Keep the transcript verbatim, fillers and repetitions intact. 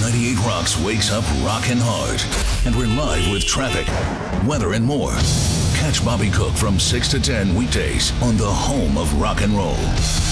ninety-eight Rocks wakes up rockin' hard. And we're live with traffic, weather, and more. Catch Bobby Cook from six to ten weekdays on the home of rock and roll.